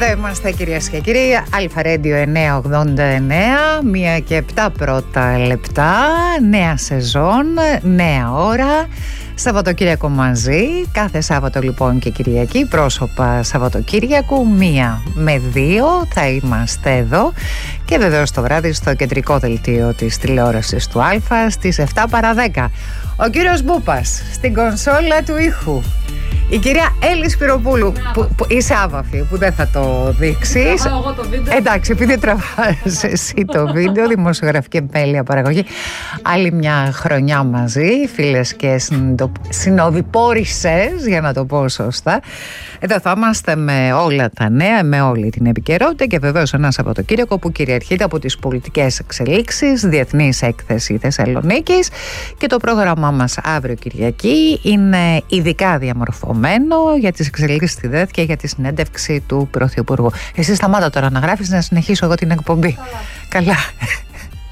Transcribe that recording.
Εδώ είμαστε κυρίες και κύριοι, Αλφα Radio 989, 1 και 7 πρώτα λεπτά, νέα σεζόν, νέα ώρα, Σαββατοκύριακο μαζί, κάθε Σάββατο λοιπόν και Κυριακή, πρόσωπα Σαββατοκύριακου, 1 με 2 θα είμαστε εδώ και βεβαίως το βράδυ στο κεντρικό δελτίο της τηλεόρασης του Αλφα στις 7 παρά 10. Ο κύριος Μπούπας στην κονσόλα του ήχου. Η κυρία Έλλη Σπυροπούλου, που είσαι άβαφη, που δεν θα το δείξεις. Τραβάω εγώ το βίντεο. Εντάξει, επειδή τραβάς εσύ το βίντεο, δημοσιογραφική επιμέλεια παραγωγή. Άλλη μια χρονιά μαζί, φίλες και συνοδοιπόρισσες, για να το πω σωστά. Εδώ θα είμαστε με όλα τα νέα, με όλη την επικαιρότητα και βεβαίως ένα Σαββατοκύριακο που κυριαρχείται από τις πολιτικές εξελίξεις, Διεθνής Έκθεση Θεσσαλονίκης, και το πρόγραμμά μας αύριο Κυριακή είναι ειδικά διαμορφωμένο για τις εξελίξεις στη ΔΕΘ και για τη συνέντευξη του Πρωθυπουργού. Εσύ σταμάτα τώρα να γράφεις, να συνεχίσω εγώ την εκπομπή. Καλά.